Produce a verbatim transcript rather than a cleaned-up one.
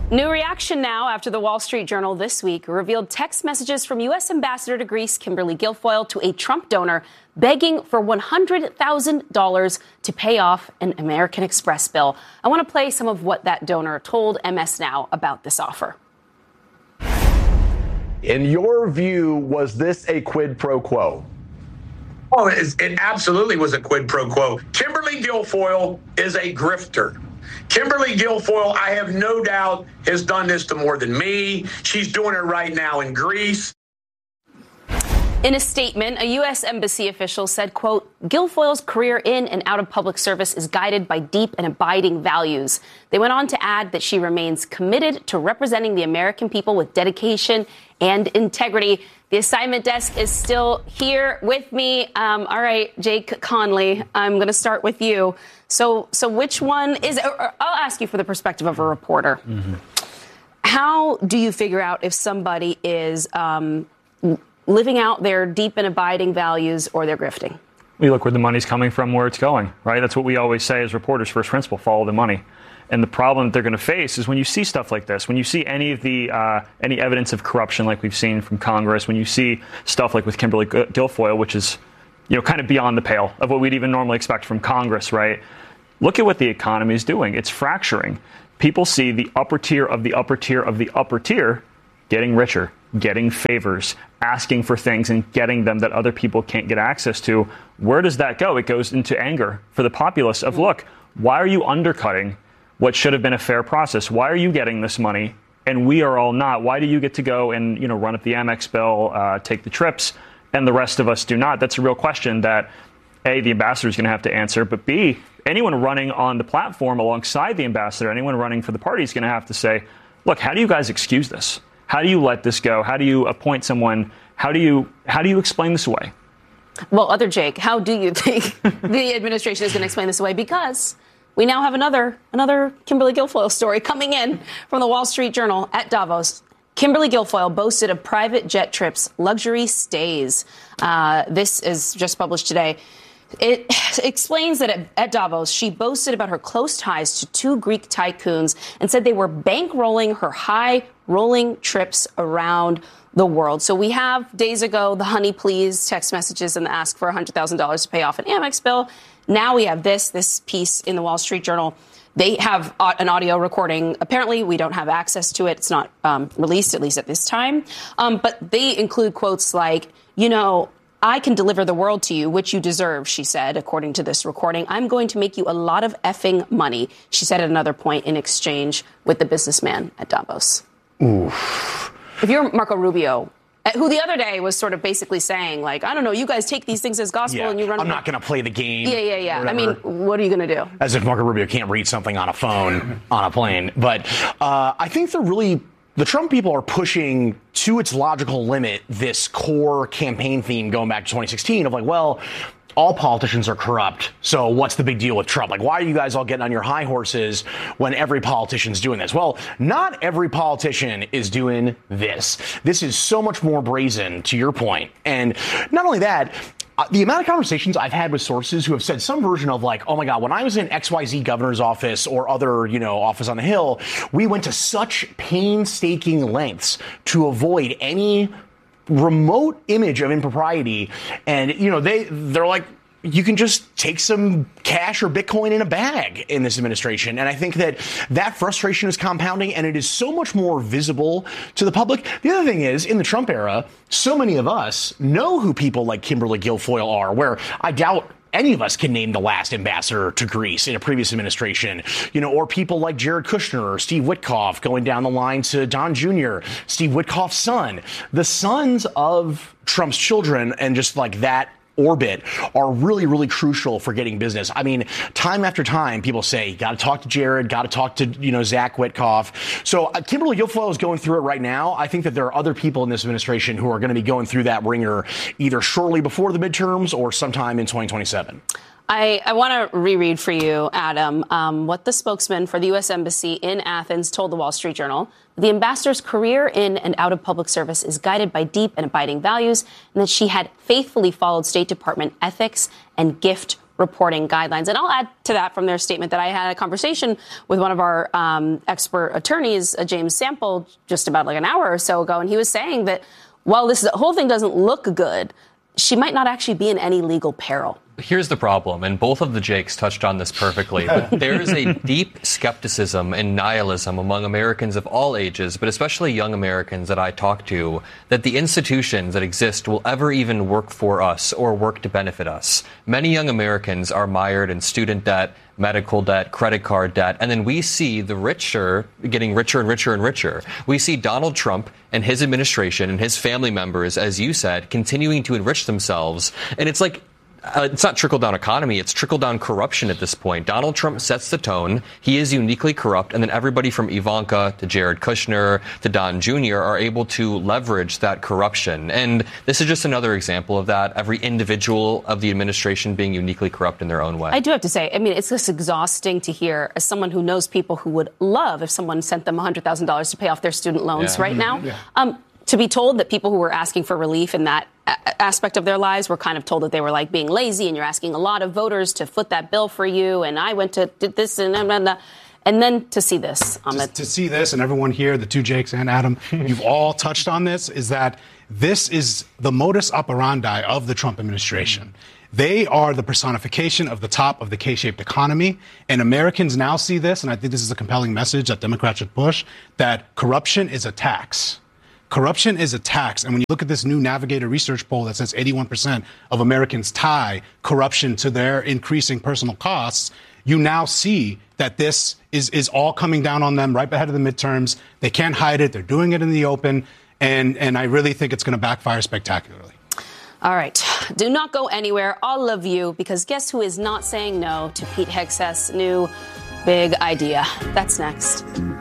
New reaction now after the Wall Street Journal this week revealed text messages from U S. Ambassador to Greece Kimberly Guilfoyle to a Trump donor begging for one hundred thousand dollars to pay off an American Express bill. I want to play some of what that donor told M S Now about this offer. In your view, was this a quid pro quo? Oh, it, it absolutely was a quid pro quo. Kimberly Guilfoyle is a grifter. Kimberly Guilfoyle, I have no doubt, has done this to more than me. She's doing it right now in Greece. In a statement, a U S embassy official said, quote, Guilfoyle's career in and out of public service is guided by deep and abiding values. They went on to add that she remains committed to representing the American people with dedication and integrity. The assignment desk is still here with me. Um, all right, Jake Conley, I'm going to start with you. So so which one is, or I'll ask you for the perspective of a reporter. Mm-hmm. How do you figure out if somebody is um, living out their deep and abiding values or they're grifting? We look where the money's coming from, where it's going, right? That's what we always say as reporters, first principle, follow the money. And the problem that they're going to face is when you see stuff like this, when you see any of the uh, any evidence of corruption like we've seen from Congress, when you see stuff like with Kimberly Guilfoyle, which is, you know, kind of beyond the pale of what we'd even normally expect from Congress, right? Look at what the economy is doing. It's fracturing. People see the upper tier of the upper tier of the upper tier getting richer, getting favors, asking for things and getting them that other people can't get access to. Where does that go? It goes into anger for the populace of, look, why are you undercutting what should have been a fair process? Why are you getting this money and we are all not? Why do you get to go and, you know, run up the Amex bill, uh, take the trips, and the rest of us do not? That's a real question that, A, the ambassador is going to have to answer, but B, anyone running on the platform alongside the ambassador, anyone running for the party is going to have to say, look, how do you guys excuse this? How do you let this go? How do you appoint someone? How do you how do you explain this away? Well, other Jake, how do you think the administration is going to explain this away? Because we now have another another Kimberly Guilfoyle story coming in from the Wall Street Journal at Davos. Kimberly Guilfoyle boasted of private jet trips, luxury stays. Uh, this is just published today. It explains that at, at Davos, she boasted about her close ties to two Greek tycoons and said they were bankrolling her high rolling trips around the world. So we have days ago the honey please text messages and the ask for one hundred thousand dollars to pay off an Amex bill. Now we have this, this piece in the Wall Street Journal. They have an audio recording. Apparently, we don't have access to it. It's not um, released, at least at this time. Um, but they include quotes like, you know, I can deliver the world to you, which you deserve, she said, according to this recording. I'm going to make you a lot of effing money, she said at another point in exchange with the businessman at Davos. Oof. If you're Marco Rubio, who the other day was sort of basically saying, like, I don't know, you guys take these things as gospel yeah, and you run. I'm not going to play the game. Yeah, yeah, yeah. I mean, what are you going to do? As if Marco Rubio can't read something on a phone on a plane. But uh, I think they're really. The Trump people are pushing to its logical limit this core campaign theme going back to twenty sixteen of like, well, all politicians are corrupt, so what's the big deal with Trump? Like, why are you guys all getting on your high horses when every politician's doing this? Well, not every politician is doing this. This is so much more brazen, to your point. And not only that, Uh, the amount of conversations I've had with sources who have said some version of like, oh my God, when I was in X Y Z governor's office or other, you know, office on the Hill, we went to such painstaking lengths to avoid any remote image of impropriety. And, you know, they, they're like, you can just take some cash or Bitcoin in a bag in this administration. And I think that that frustration is compounding, and it is so much more visible to the public. The other thing is, in the Trump era, so many of us know who people like Kimberly Guilfoyle are, where I doubt any of us can name the last ambassador to Greece in a previous administration, you know, or people like Jared Kushner or Steve Witkoff going down the line to Don Junior, Steve Witkoff's son. The sons of Trump's children and just like that orbit are really, really crucial for getting business. I mean, time after time, people say, got to talk to Jared, got to talk to, you know, Zach Witkoff. So uh, Kimberly Guilfoyle is going through it right now. I think that there are other people in this administration who are going to be going through that ringer either shortly before the midterms or sometime in twenty twenty-seven. I, I want to reread for you, Adam, um, what the spokesman for the U S Embassy in Athens told the Wall Street Journal. The ambassador's career in and out of public service is guided by deep and abiding values, and that she had faithfully followed State Department ethics and gift reporting guidelines. And I'll add to that from their statement that I had a conversation with one of our um, expert attorneys, uh, James Sample, just about like an hour or so ago. And he was saying that while this whole thing doesn't look good, she might not actually be in any legal peril. Here's the problem, and both of the Jakes touched on this perfectly, but there is a deep skepticism and nihilism among Americans of all ages, but especially young Americans that I talk to, that the institutions that exist will ever even work for us or work to benefit us. Many young Americans are mired in student debt, medical debt, credit card debt, and then we see the richer getting richer and richer and richer. We see Donald Trump and his administration and his family members, as you said, continuing to enrich themselves, and it's like, Uh, it's not trickle-down economy, it's trickle-down corruption at this point. Donald Trump sets the tone. He is uniquely corrupt, and then everybody from Ivanka to Jared Kushner to Don Junior are able to leverage that corruption. And this is just another example of that, every individual of the administration being uniquely corrupt in their own way. I do have to say, I mean, it's just exhausting to hear, as someone who knows people who would love if someone sent them one hundred thousand dollars to pay off their student loans Yeah. right now. Yeah. Um, to be told that people who were asking for relief in that a- aspect of their lives were kind of told that they were like being lazy and you're asking a lot of voters to foot that bill for you. And I went to did this and and, and, and then to see this. Um, to, to see this, and everyone here, the two Jakes and Adam, you've all touched on this, is that this is the modus operandi of the Trump administration. They are the personification of the top of the K-shaped economy, and Americans now see this, and I think this is a compelling message that Democrats should push, that corruption is a tax. Corruption is a tax. And when you look at this new Navigator research poll that says eighty-one percent of Americans tie corruption to their increasing personal costs, you now see that this is, is all coming down on them right ahead of the midterms. They can't hide it. They're doing it in the open. And, and I really think it's going to backfire spectacularly. All right. Do not go anywhere, all of you, because guess who is not saying no to Pete Hegseth's new big idea? That's next.